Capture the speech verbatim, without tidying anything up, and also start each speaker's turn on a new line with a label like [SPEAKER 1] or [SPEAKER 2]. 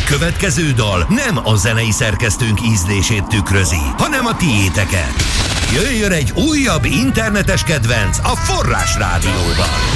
[SPEAKER 1] A következő dal nem a zenei szerkesztőnk ízlését tükrözi, hanem a tiéteket. Jöjjön egy újabb internetes kedvenc a Forrás Rádióban.